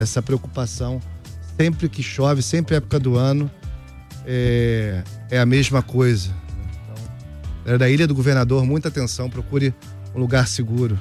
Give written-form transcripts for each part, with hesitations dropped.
essa preocupação. Sempre que chove, sempre época do ano, é a mesma coisa. Então, da Ilha do Governador, muita atenção, procure um lugar seguro.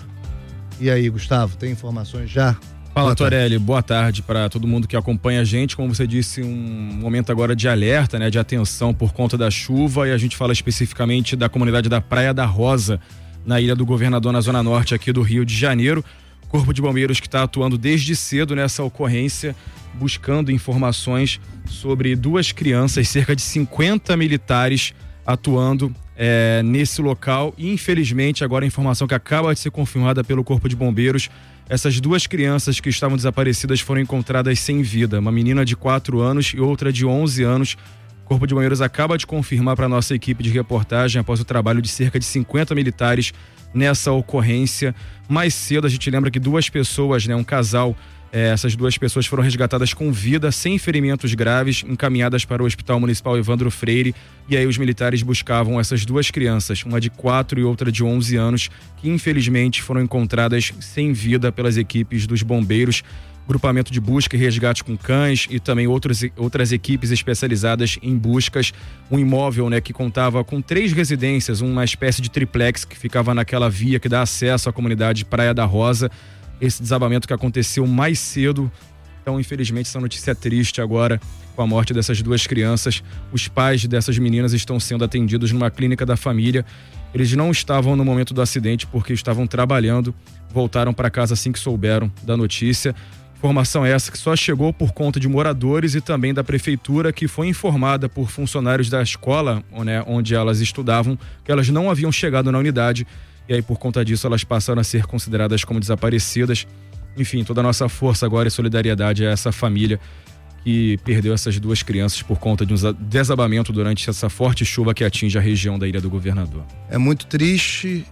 E aí, Gustavo, tem informações já? Fala, Torelli, boa tarde para todo mundo que acompanha a gente. Como você disse, um momento agora de alerta, né, de atenção por conta da chuva, e a gente fala especificamente da comunidade da Praia da Rosa, na Ilha do Governador, na zona norte aqui do Rio de Janeiro. Corpo de Bombeiros que está atuando desde cedo nessa ocorrência, buscando informações sobre 2 crianças, cerca de 50 militares atuando nesse local. E infelizmente, agora a informação que acaba de ser confirmada pelo Corpo de Bombeiros, essas 2 crianças que estavam desaparecidas foram encontradas sem vida, uma menina de 4 anos e outra de 11 anos. O Corpo de Bombeiros acaba de confirmar para a nossa equipe de reportagem, após o trabalho de cerca de 50 militares nessa ocorrência. Mais cedo a gente lembra que 2 pessoas, né, um casal, essas 2 pessoas foram resgatadas com vida, sem ferimentos graves, encaminhadas para o Hospital Municipal Evandro Freire, e aí os militares buscavam essas 2 crianças, uma de 4 e outra de 11 anos, que infelizmente foram encontradas sem vida pelas equipes dos bombeiros, grupamento de busca e resgate com cães e também outras equipes especializadas em buscas. Um imóvel, né, que contava com 3 residências, uma espécie de triplex que ficava naquela via que dá acesso à comunidade Praia da Rosa. Esse desabamento que aconteceu mais cedo. Então, infelizmente, essa notícia é triste agora, com a morte dessas 2 crianças. Os pais dessas meninas estão sendo atendidos numa clínica da família. Eles não estavam no momento do acidente porque estavam trabalhando, voltaram para casa assim que souberam da notícia. Informação essa que só chegou por conta de moradores e também da prefeitura, que foi informada por funcionários da escola, né, onde elas estudavam, que elas não haviam chegado na unidade, e aí por conta disso elas passaram a ser consideradas como desaparecidas. Enfim, toda a nossa força agora e solidariedade a essa família que perdeu essas 2 crianças por conta de um desabamento durante essa forte chuva que atinge a região da Ilha do Governador. É muito triste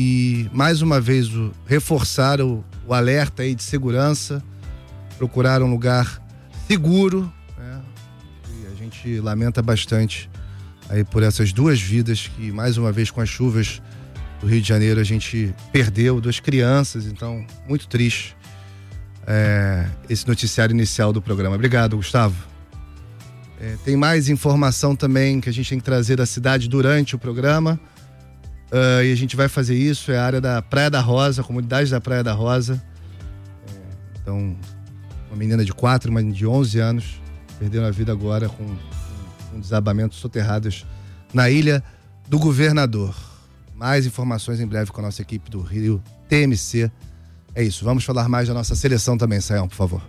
e mais uma vez reforçar o alerta aí de segurança, procurar um lugar seguro, né? E a gente lamenta bastante aí por essas 2 vidas que, mais uma vez, com as chuvas do Rio de Janeiro, a gente perdeu 2 crianças. Então, muito triste esse noticiário inicial do programa. Obrigado, Gustavo. Tem mais informação também que a gente tem que trazer da cidade durante o programa, e a gente vai fazer isso. É a área da Praia da Rosa, a comunidade da Praia da Rosa. Então, uma menina de 4 e uma de 11 anos perderam a vida agora com desabamentos soterrados na Ilha do Governador. Mais informações em breve com a nossa equipe do Rio TMC. É isso, vamos falar mais da nossa seleção também, Sayão, por favor.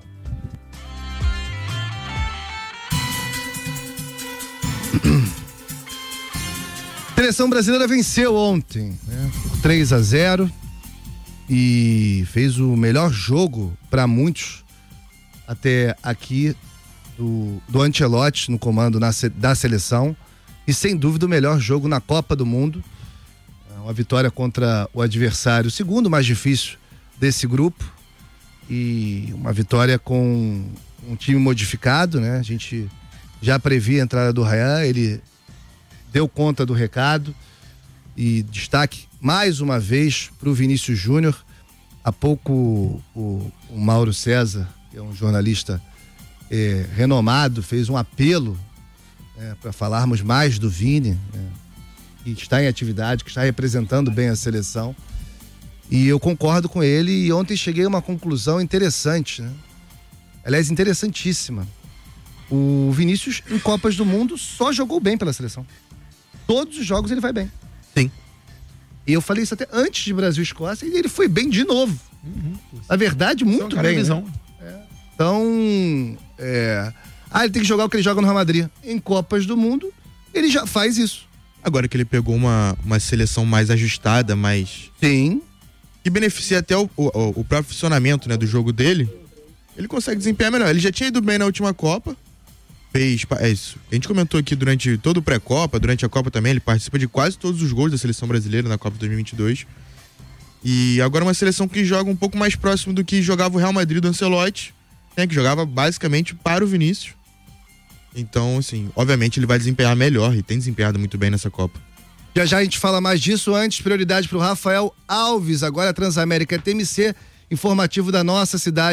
A seleção brasileira venceu ontem, né, por 3-0 e fez o melhor jogo para muitos até aqui do Ancelotti no comando da seleção, e sem dúvida o melhor jogo na Copa do Mundo. Uma vitória contra o adversário, o segundo mais difícil desse grupo, e uma vitória com um time modificado, né? A gente já previa a entrada do Ryan, ele deu conta do recado, e destaque mais uma vez para o Vinícius Júnior. Há pouco o Mauro César, que é um jornalista renomado, fez um apelo para falarmos mais do Vini, que está em atividade, que está representando bem a seleção. E eu concordo com ele, e ontem cheguei a uma conclusão interessante, né? Aliás, interessantíssima. O Vinícius, em Copas do Mundo, só jogou bem pela seleção. Todos os jogos ele vai bem. Sim. E eu falei isso até antes de Brasil e Escócia, e ele foi bem de novo. Na verdade, muito bem. Né? Então, ele tem que jogar o que ele joga no Real Madrid. Em Copas do Mundo, ele já faz isso. Agora que ele pegou uma seleção mais ajustada, mais... Sim. Que beneficia até o próprio funcionamento, né, do jogo dele, ele consegue desempenhar melhor. Ele já tinha ido bem na última Copa, isso. A gente comentou aqui durante todo o pré-Copa, durante a Copa também, ele participa de quase todos os gols da seleção brasileira na Copa 2022. E agora uma seleção que joga um pouco mais próximo do que jogava o Real Madrid do Ancelotti, né, que jogava basicamente para o Vinícius. Então, assim, obviamente ele vai desempenhar melhor e tem desempenhado muito bem nessa Copa. Já a gente fala mais disso. Antes, prioridade para o Rafael Alves, agora Transamérica TMC, informativo da nossa cidade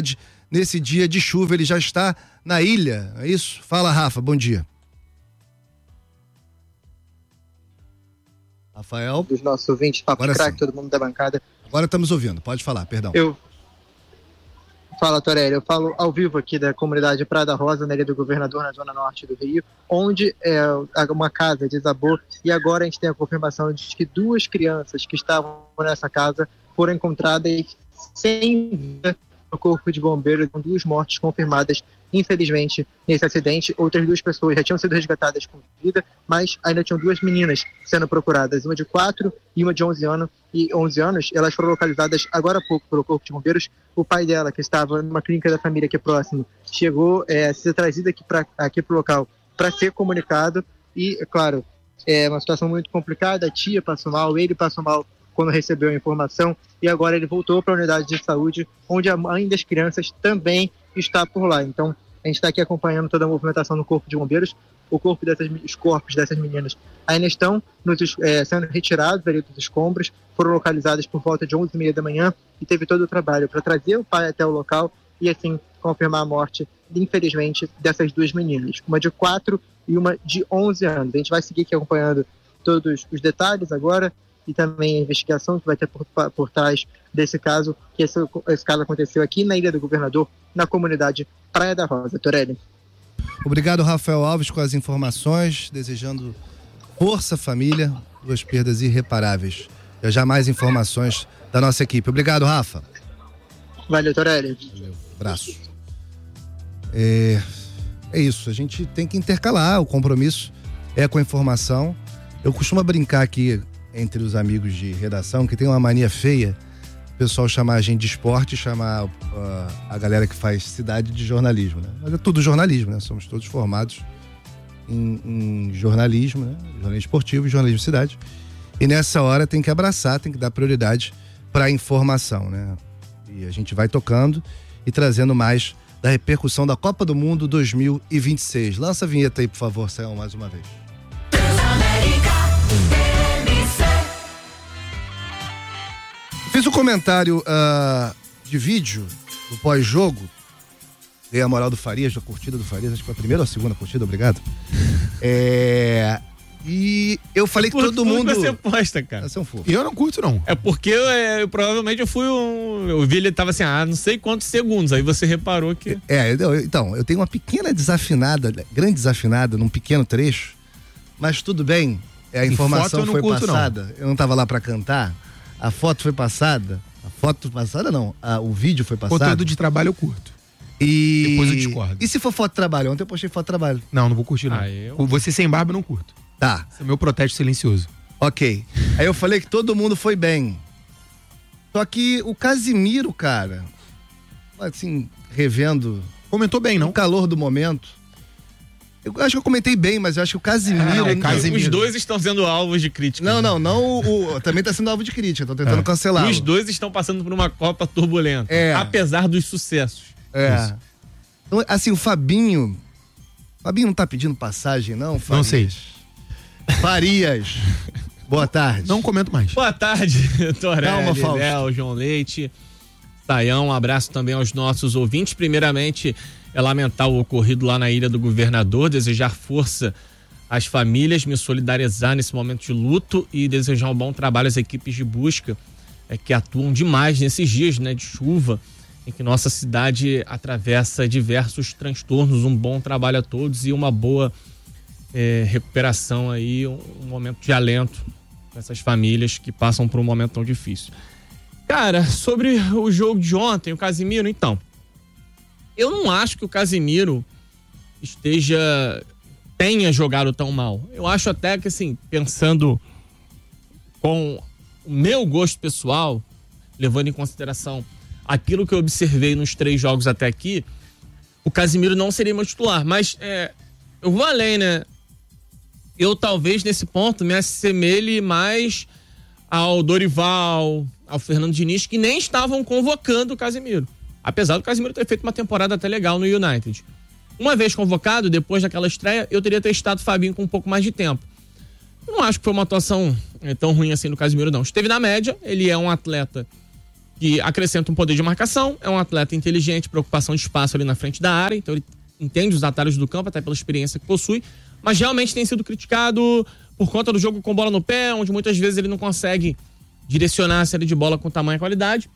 nesse dia de chuva. Ele já está na ilha, é isso? Fala, Rafa, bom dia. Rafael. Dos nossos ouvintes, Papo de Craque, todo mundo da bancada. Agora estamos ouvindo, pode falar, perdão. Fala, Torelli, eu falo ao vivo aqui da comunidade Praia da Rosa, na Ilha do Governador, na zona norte do Rio, onde uma casa desabou, e agora a gente tem a confirmação de que 2 crianças que estavam nessa casa foram encontradas sem vida no corpo de bombeiros, com 2 mortes confirmadas, infelizmente, nesse acidente. Outras 2 pessoas já tinham sido resgatadas com vida, mas ainda tinham 2 meninas sendo procuradas, uma de 4 e uma de 11 anos. Elas foram localizadas agora há pouco pelo corpo de bombeiros. O pai dela, que estava numa clínica da família aqui próximo, chegou a ser trazido aqui para o local para ser comunicado. E, é claro, é uma situação muito complicada. A tia passou mal, ele passou mal quando recebeu a informação, e agora ele voltou para a unidade de saúde, onde a mãe das crianças também está por lá. Então, a gente está aqui acompanhando toda a movimentação no corpo de bombeiros. Os corpos dessas meninas ainda estão sendo retirados ali dos escombros, foram localizados por volta de 11h30 da manhã, e teve todo o trabalho para trazer o pai até o local e, assim, confirmar a morte, infelizmente, dessas 2 meninas, uma de 4 e uma de 11 anos. A gente vai seguir aqui acompanhando todos os detalhes agora, e também a investigação que vai ter por trás desse caso, que esse caso aconteceu aqui na Ilha do Governador, na comunidade Praia da Rosa. Torelli. Obrigado, Rafael Alves, com as informações, desejando força, família, 2 perdas irreparáveis. Já mais informações da nossa equipe. Obrigado, Rafa. Valeu, Torelli. Valeu, abraço. É isso, a gente tem que intercalar, o compromisso é com a informação. Eu costumo brincar aqui entre os amigos de redação, que tem uma mania feia, o pessoal chamar a gente de esporte, chamar a galera que faz cidade de jornalismo, né? Mas é tudo jornalismo, né? Somos todos formados em jornalismo, né? Jornalismo esportivo e jornalismo de cidade. E nessa hora tem que abraçar, tem que dar prioridade para a informação, né? E a gente vai tocando e trazendo mais da repercussão da Copa do Mundo 2026. Lança a vinheta aí, por favor, Sayão, mais uma vez. Fiz um comentário de vídeo do pós-jogo. Dei a moral do Farias, da curtida do Farias, acho que foi a primeira ou a segunda curtida, obrigado. E eu falei que todo mundo... Você posta, cara. Você é um fofo. Eu não curto, não. É porque provavelmente eu vi ele tava assim, não sei quantos segundos, aí você reparou que... Então, eu tenho uma pequena desafinada, grande desafinada, num pequeno trecho, mas tudo bem, a informação foi passada. Eu não tava lá pra cantar. A foto foi passada. O vídeo foi passado. Conteúdo de trabalho eu curto. Depois eu discordo. E se for foto de trabalho? Ontem eu postei foto de trabalho. Não vou curtir, não. Você sem barba eu não curto. Tá. Esse é meu protesto silencioso. Ok. Aí eu falei que todo mundo foi bem. Só que o Casimiro, cara, assim, revendo... Comentou bem, não? O calor do momento. Eu acho que eu comentei bem, mas eu acho que o Casimiro... Os 2 estão sendo alvos de crítica. Não, também tá sendo alvo de crítica, tô tentando cancelar. Os 2 estão passando por uma Copa turbulenta, apesar dos sucessos. Então, assim, o Fabinho não tá pedindo passagem, não, Farias? Não sei. Farias, boa tarde. Não comento mais. Boa tarde, Torelli, Fausto. Léo, João Leite, Sayão, um abraço também aos nossos ouvintes. Primeiramente, lamentar o ocorrido lá na Ilha do Governador, desejar força às famílias, me solidarizar nesse momento de luto e desejar um bom trabalho às equipes de busca que atuam demais nesses dias, né, de chuva, em que nossa cidade atravessa diversos transtornos. Um bom trabalho a todos e uma boa recuperação aí, um momento de alento para essas famílias que passam por um momento tão difícil. Cara, sobre o jogo de ontem, o Casimiro, então, eu não acho que o Casimiro tenha jogado tão mal. Eu acho até que, assim, pensando com o meu gosto pessoal, levando em consideração aquilo que eu observei nos 3 jogos até aqui, o Casimiro não seria meu titular. Mas eu vou além, né? Eu talvez nesse ponto me assemelhe mais ao Dorival, ao Fernando Diniz, que nem estavam convocando o Casimiro. Apesar do Casimiro ter feito uma temporada até legal no United. Uma vez convocado, depois daquela estreia, eu teria testado o Fabinho com um pouco mais de tempo. Eu não acho que foi uma atuação tão ruim assim do Casimiro, não. Esteve na média, ele é um atleta que acrescenta um poder de marcação, é um atleta inteligente, preocupação de espaço ali na frente da área, então ele entende os atalhos do campo, até pela experiência que possui, mas realmente tem sido criticado por conta do jogo com bola no pé, onde muitas vezes ele não consegue direcionar a série de bola com tamanho e qualidade,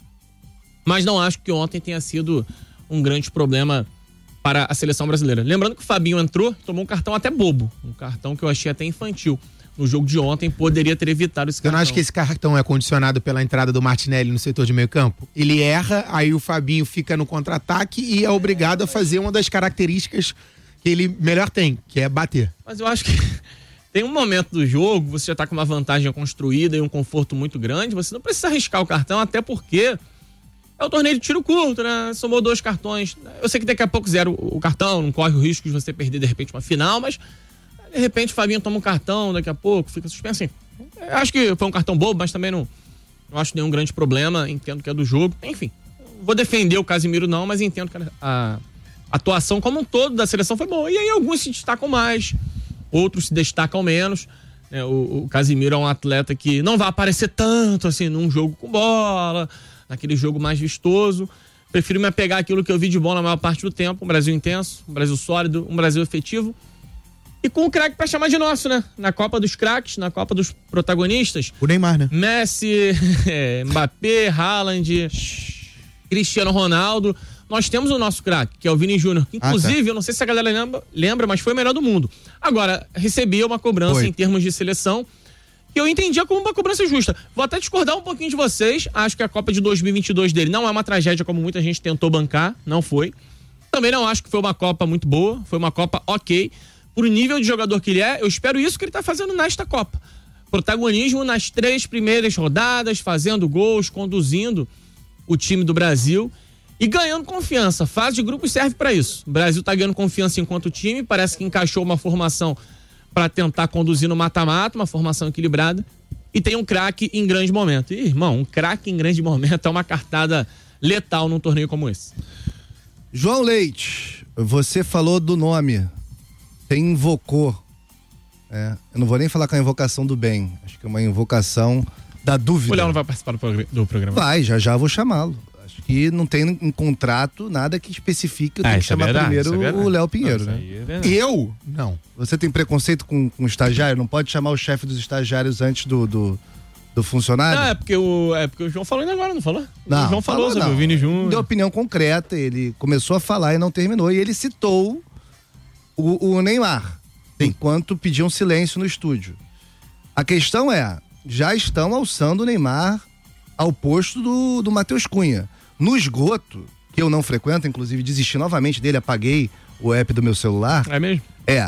mas não acho que ontem tenha sido um grande problema para a seleção brasileira. Lembrando que o Fabinho entrou, tomou um cartão até bobo, um cartão que eu achei até infantil. No jogo de ontem, poderia ter evitado esse cartão. Eu não acho que esse cartão é condicionado pela entrada do Martinelli no setor de meio campo. Ele erra, aí o Fabinho fica no contra-ataque e é obrigado a fazer uma das características que ele melhor tem, que é bater. Mas eu acho que tem um momento do jogo, você já tá com uma vantagem construída e um conforto muito grande, você não precisa arriscar o cartão, até porque é o torneio de tiro curto, né? Somou 2 cartões. Eu sei que daqui a pouco zero o cartão, não corre o risco de você perder de repente uma final, mas de repente o Fabinho toma um cartão, daqui a pouco fica suspenso. Assim, acho que foi um cartão bobo, mas também não acho nenhum grande problema, entendo que é do jogo. Enfim, vou defender o Casimiro não, mas entendo que a atuação como um todo da seleção foi boa. E aí alguns se destacam mais, outros se destacam menos. O Casimiro é um atleta que não vai aparecer tanto assim num jogo com bola, naquele jogo mais vistoso. Prefiro me apegar àquilo que eu vi de bom na maior parte do tempo. Um Brasil intenso, um Brasil sólido, um Brasil efetivo. E com o craque pra chamar de nosso, né? Na Copa dos Craques, na Copa dos Protagonistas. O Neymar, né? Messi, Mbappé, Haaland, Cristiano Ronaldo. Nós temos o nosso craque, que é o Vini Júnior. Inclusive, eu não sei se a galera lembra, mas foi o melhor do mundo. Agora, recebia uma cobrança em termos de seleção que eu entendia como uma cobrança justa. Vou até discordar um pouquinho de vocês. Acho que a Copa de 2022 dele não é uma tragédia como muita gente tentou bancar. Não foi. Também não acho que foi uma Copa muito boa. Foi uma Copa ok. Por nível de jogador que ele é, eu espero isso que ele tá fazendo nesta Copa. Protagonismo nas 3 primeiras rodadas, fazendo gols, conduzindo o time do Brasil e ganhando confiança. Fase de grupos serve para isso. O Brasil tá ganhando confiança enquanto time, parece que encaixou uma formação para tentar conduzir no mata-mata, uma formação equilibrada, e tem um craque em grande momento. E, irmão, um craque em grande momento é uma cartada letal num torneio como esse. João Leite, você falou do nome. Você invocou. Eu não vou nem falar com a invocação do bem. Acho que é uma invocação da dúvida. O Léo não vai participar do programa? Vai, já vou chamá-lo. Acho que não tem em contrato nada que especifique eu tenho que chamar primeiro o Léo Pinheiro, né? Eu? Não. Você tem preconceito com o estagiário? Não pode chamar o chefe dos estagiários antes do funcionário? Não, é porque o João falou ainda agora, não falou? Não, o João falou sobre o Vini Júnior. Deu opinião concreta, ele começou a falar e não terminou. E ele citou o Neymar, enquanto pediam silêncio no estúdio. A questão é, já estão alçando o Neymar ao posto do Matheus Cunha. No esgoto, que eu não frequento, inclusive desisti novamente dele, apaguei o app do meu celular. É mesmo?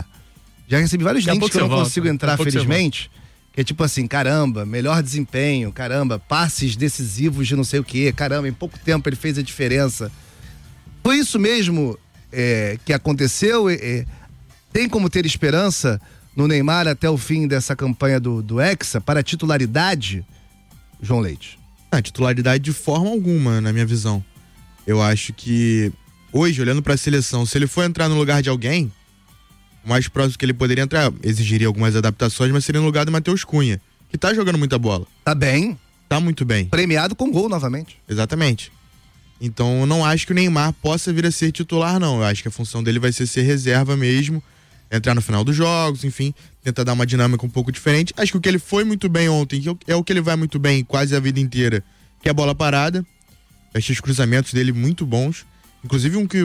Já recebi vários links que eu não consigo entrar, felizmente. Que é tipo assim, caramba, melhor desempenho, caramba, passes decisivos de não sei o quê, caramba, em pouco tempo ele fez a diferença. Foi isso mesmo que aconteceu? Tem como ter esperança no Neymar até o fim dessa campanha do Hexa para a titularidade, João Leite? Titularidade de forma alguma, na minha visão. Eu acho que hoje, olhando para a seleção, se ele for entrar no lugar de alguém, o mais próximo que ele poderia entrar, exigiria algumas adaptações, mas seria no lugar do Matheus Cunha, que tá jogando muita bola. Tá bem. Tá muito bem. Premiado com gol novamente. Exatamente. Então eu não acho que o Neymar possa vir a ser titular, não. Eu acho que a função dele vai ser reserva mesmo, entrar no final dos jogos, enfim, tentar dar uma dinâmica um pouco diferente. Acho que o que ele foi muito bem ontem, que é o que ele vai muito bem quase a vida inteira, que é a bola parada. Achei os cruzamentos dele muito bons. Inclusive um que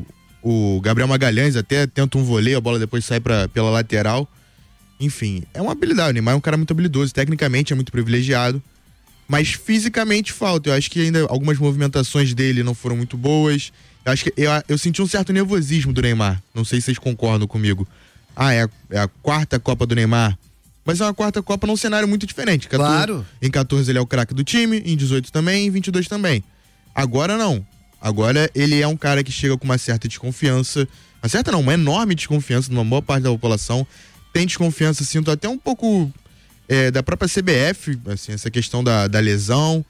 o Gabriel Magalhães até tenta um voleio, a bola depois sai pela lateral. Enfim, é uma habilidade. O Neymar é um cara muito habilidoso, tecnicamente é muito privilegiado, mas fisicamente falta. Eu acho que ainda algumas movimentações dele não foram muito boas. Eu acho que eu senti um certo nervosismo do Neymar. Não sei se vocês concordam comigo. É a 4ª Copa do Neymar. Mas é uma 4ª Copa num cenário muito diferente. Claro. Em 14 ele é o craque do time, em 18 também, em 22 também. Agora não. Agora ele é um cara que chega com uma certa desconfiança. Uma enorme desconfiança numa boa parte da população. Tem desconfiança, sinto até um pouco da própria CBF, assim, essa questão da lesão.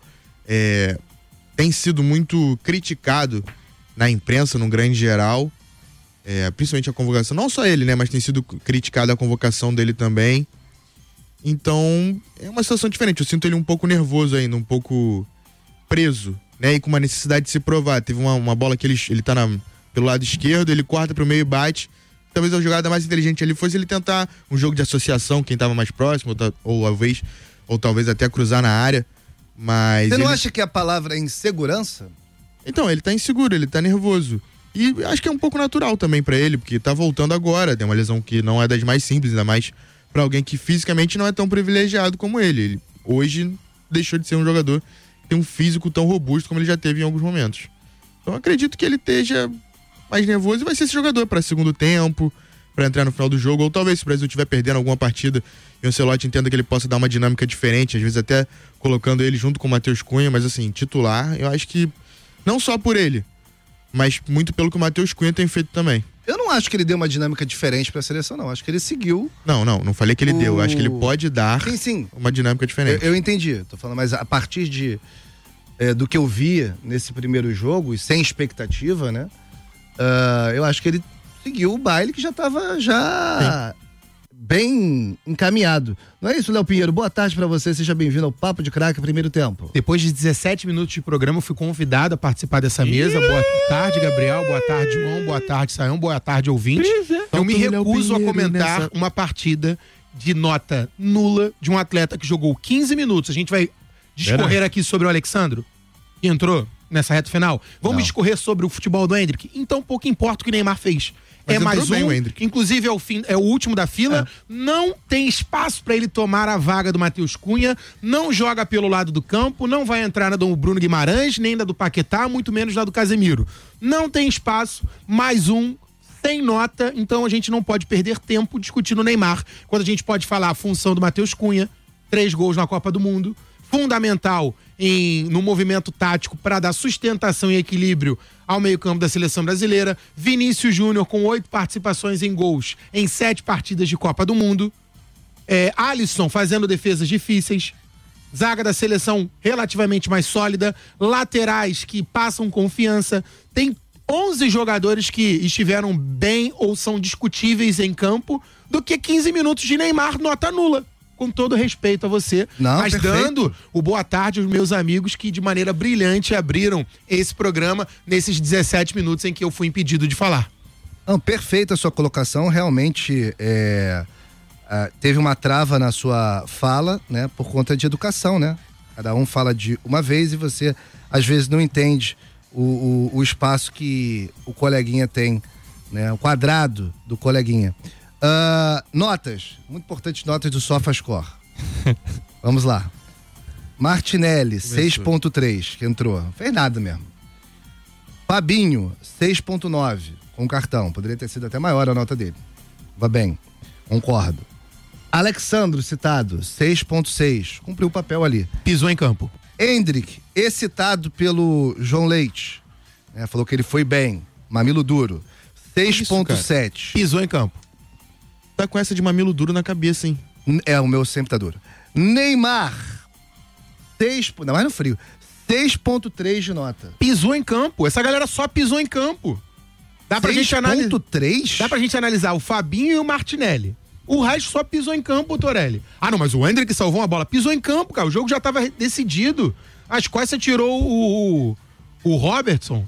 Tem sido muito criticado na imprensa, no grande geral, principalmente a convocação, não só ele, né, mas tem sido criticada a convocação dele também. Então, é uma situação diferente. Eu sinto ele um pouco nervoso ainda, um pouco preso né? E com uma necessidade de se provar. Teve uma bola que ele tá pelo lado esquerdo, ele corta pro meio e bate. Talvez a jogada mais inteligente ali fosse ele tentar um jogo de associação, quem tava mais próximo, ou talvez até cruzar na área. Mas você não acha que a palavra é insegurança? Então, ele tá inseguro, ele tá nervoso. E acho que é um pouco natural também pra ele, porque tá voltando agora, tem uma lesão que não é das mais simples, ainda mais pra alguém que fisicamente não é tão privilegiado como ele. Ele hoje deixou de ser um jogador que tem um físico tão robusto como ele já teve em alguns momentos. Então acredito que ele esteja mais nervoso e vai ser esse jogador para segundo tempo, para entrar no final do jogo, ou talvez se o Brasil estiver perdendo alguma partida e o Ancelotti entenda que ele possa dar uma dinâmica diferente, às vezes até colocando ele junto com o Matheus Cunha, mas assim, titular, eu acho que não só por ele, mas muito pelo que o Matheus Cunha tem feito também. Eu não acho que ele deu uma dinâmica diferente pra seleção, não. Acho que ele seguiu. Não falei que ele deu. Eu acho que ele pode dar uma dinâmica diferente. Eu entendi. Tô falando, mas a partir do que eu via nesse primeiro jogo, e sem expectativa, né? Eu acho que ele seguiu o baile que já tava bem encaminhado. Não é isso, Léo Pinheiro? Boa tarde pra você, seja bem-vindo ao Papo de Craque, primeiro tempo. Depois de 17 minutos de programa, eu fui convidado a participar dessa mesa. Boa tarde, Gabriel. Boa tarde, João. Boa tarde, Sayão. Boa tarde, ouvintes. Eu me recuso a comentar uma partida de nota nula de um atleta que jogou 15 minutos. A gente vai discorrer aqui sobre o Alexandro, que entrou nessa reta final. Vamos discorrer sobre o futebol do Endrick. Então, pouco importa o que o Neymar fez. Mas é mais um, inclusive é o último da fila, não tem espaço para ele tomar a vaga do Matheus Cunha, não joga pelo lado do campo, não vai entrar na do Bruno Guimarães, nem na do Paquetá, muito menos na do Casemiro. Não tem espaço, mais um, sem nota, então a gente não pode perder tempo discutindo o Neymar, quando a gente pode falar a função do Matheus Cunha, 3 gols na Copa do Mundo, fundamental no movimento tático para dar sustentação e equilíbrio ao meio-campo da seleção brasileira. Vinícius Júnior com 8 participações em gols em 7 partidas de Copa do Mundo. Alisson fazendo defesas difíceis. Zaga da seleção relativamente mais sólida. Laterais que passam confiança. Tem 11 jogadores que estiveram bem ou são discutíveis em campo do que 15 minutos de Neymar, nota nula. Com todo respeito a você, mas perfeito. Dando o boa tarde aos meus amigos que de maneira brilhante abriram esse programa nesses 17 minutos em que eu fui impedido de falar. Não, perfeita a sua colocação, realmente teve uma trava na sua fala, né, por conta de educação, né? Cada um fala de uma vez e você às vezes não entende o espaço que o coleguinha tem, né? O quadrado do coleguinha. Notas, muito importante, notas do SofaScore. Vamos lá. Martinelli, 6.3, que entrou. Não fez nada mesmo. Fabinho, 6.9, com cartão. Poderia ter sido até maior a nota dele. Vai bem, concordo. Alexandro, citado, 6.6. Cumpriu o papel ali. Pisou em campo. Endrick, excitado pelo João Leite. Falou que ele foi bem. Mamilo duro. 6.7. Pisou em campo. Tá com essa de mamilo duro na cabeça, hein? O meu sempre tá duro. Neymar, 6, não, mas no frio, 6.3 de nota. Pisou em campo, essa galera só pisou em campo. Dá pra gente analisar. 6.3? Dá pra gente analisar o Fabinho e o Martinelli. O resto só pisou em campo, Torelli. Não, mas o Endrick salvou uma bola. Pisou em campo, cara, o jogo já tava decidido. As quais você tirou o Robertson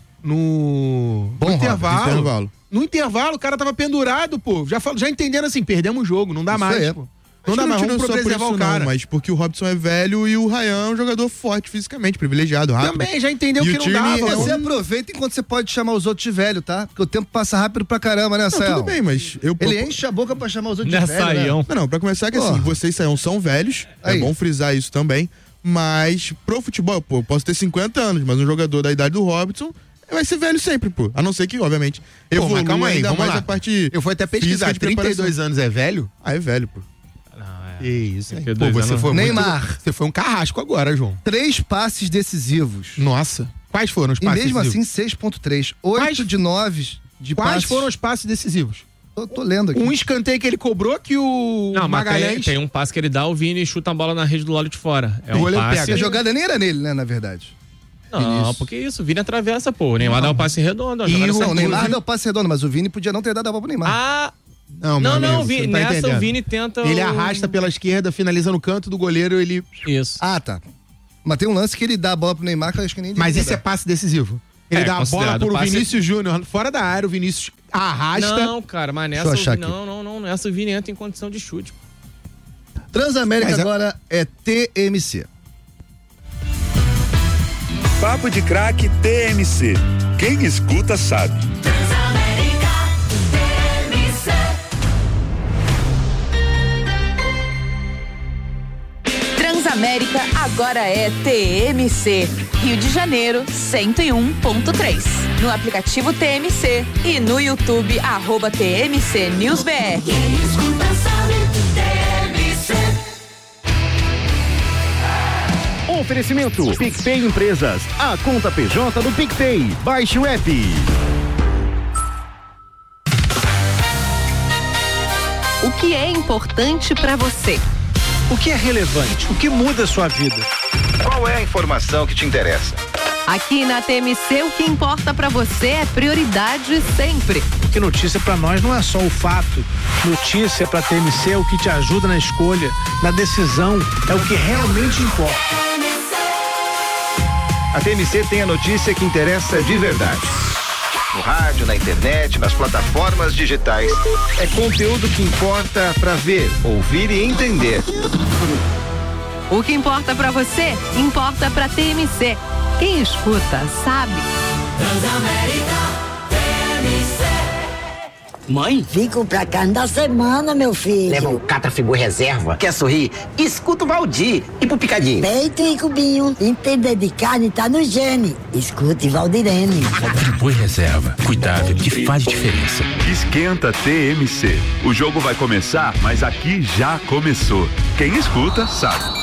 no intervalo. No intervalo, o cara tava pendurado, pô. Já entendendo assim, perdemos o jogo, não dá isso mais, pô. Não dá mais, vamos preservar o cara. Mas porque o Robson é velho e o Ryan é um jogador forte fisicamente, privilegiado, rápido. Também, já entendeu que não dá. Você aproveita enquanto você pode chamar os outros de velho, tá? Porque o tempo passa rápido pra caramba, né, Sayão? Tudo bem, mas... Ele enche a boca pra chamar os outros de velho, né? Não, pra começar que assim, vocês, Sayão, são velhos, é bom frisar isso também, mas pro futebol, pô, eu posso ter 50 anos, mas um jogador da idade do Robson vai ser velho sempre, pô. A não ser que, obviamente, evolua calma aí, ainda vamos mais lá. A parte. Eu fui até pesquisar, 32 anos é velho? É velho, pô. Isso, hein? Pô, você foi Neymar. Você foi um carrasco agora, João. 3 passes decisivos. Nossa. Quais foram os passes decisivos? E mesmo decisivos? assim, 6.3. 8 de 9 de Quais passes. foram os passes decisivos? Tô lendo aqui. Um escanteio que ele cobrou que o Magalhães... Tem um passe que ele dá, o Vini chuta a bola na rede do lado de fora. É um passe... A jogada nem era nele, né, na verdade. Não, porque isso, o Vini atravessa, pô. O Neymar dá o passe redondo. O Neymar dá o passe redondo, mas o Vini podia não ter dado a bola pro Neymar. Não, o Vini tenta... Ele arrasta pela esquerda, finaliza no canto do goleiro, ele... Isso. Tá. Mas tem um lance que ele dá a bola pro Neymar, que eu acho que nem Mas devia esse é dar. passe decisivo. Ele dá a bola considerado pro passe- Vinícius Júnior fora da área, o Vinícius arrasta. Não, cara, mas Deixa eu nessa achar eu vi, não, nessa o Vini entra em condição de chute. Transamérica Mas é- agora é TMC. Papo de Craque TMC. Quem escuta sabe. Transamérica agora é TMC. Rio de Janeiro 101.3. No aplicativo TMC e no YouTube @TMC News BR. Oferecimento PicPay Empresas, a conta PJ do PicPay. Baixe o app. O que é importante para você? O que é relevante? O que muda a sua vida? Qual é a informação que te interessa? Aqui na TMC, o que importa para você é prioridade sempre. Porque notícia para nós não é só o fato. Notícia para TMC é o que te ajuda na escolha, na decisão, é o que realmente importa. A TMC tem a notícia que interessa de verdade. No rádio, na internet, nas plataformas digitais. É conteúdo que importa para ver, ouvir e entender. O que importa para você, importa para TMC. Quem escuta, sabe. Mãe? Vim comprar carne da semana, meu filho. Leva um Catrafigu reserva. Quer sorrir? Escuta o Valdir. E pro Picadinho? Peito e cubinho. Entender de carne tá no gene. Escute Valdirene. Boi reserva. Cuidável, que faz diferença. Esquenta TMC. O jogo vai começar, mas aqui já começou. Quem escuta sabe.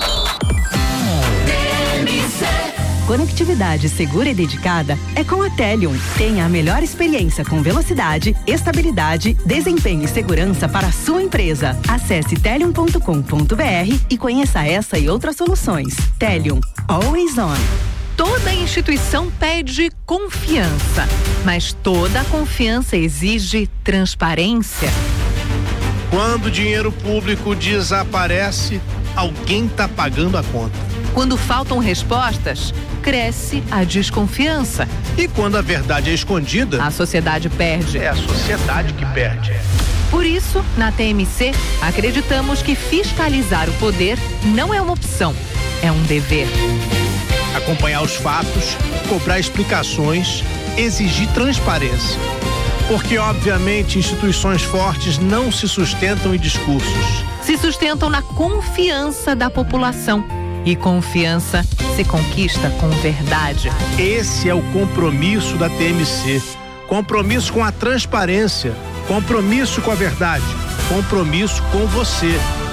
Conectividade segura e dedicada é com a Telium. Tenha a melhor experiência com velocidade, estabilidade, desempenho e segurança para a sua empresa. Acesse telium.com.br e conheça essa e outras soluções. Telium, always on. Toda instituição pede confiança, mas toda confiança exige transparência. Quando o dinheiro público desaparece, alguém tá pagando a conta. Quando faltam respostas, cresce a desconfiança. E quando a verdade é escondida, a sociedade perde. é a sociedade que perde. Por isso, na TMC, acreditamos que fiscalizar o poder não é uma opção, é um dever. Acompanhar os fatos, cobrar explicações, exigir transparência. Porque, obviamente, instituições fortes não se sustentam em discursos. Se sustentam na confiança da população. E confiança se conquista com verdade. Esse é o compromisso da TMC. Compromisso com a transparência. Compromisso com a verdade. Compromisso com você.